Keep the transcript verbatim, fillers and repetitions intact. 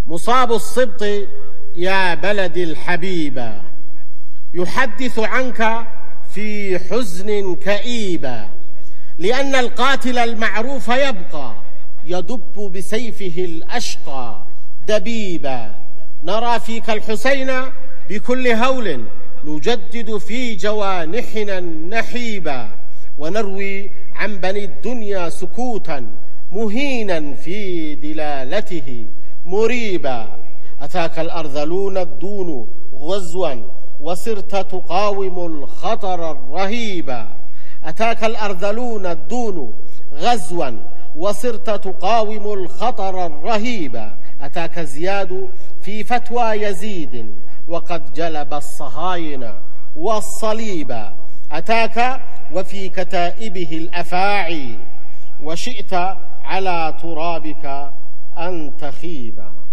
مصاب السبط يا بلدي الحبيبة يحدث عنك في حزن كئيبا، لأن القاتل المعروف يبقى يدب بسيفه الأشقى دبيبا. نرى فيك الحسين بكل هول، نجدد في جوانحنا النحيبا، ونروي عن بني الدنيا سكوتا مهينا في دلالته مريبا. أتاك الأرذلون الدون غزوا وصرت تقاوم الخطر الرهيبا. أتاك الأرذلون الدون غزوا وصرت تقاوم الخطر الرهيبا. أتاك زياد في فتوى يزيد وقد جلب الصهاين والصليبا. أتاك وفي كتائبه الأفاعي وشئت على ترابك أن تخيبا.